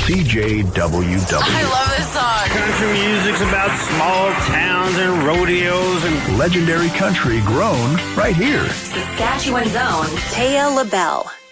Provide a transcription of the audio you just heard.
CJWW. I love this song. Country music's about small towns and rodeos and Legendary country grown right here. Saskatchewan's own Taya LaBelle.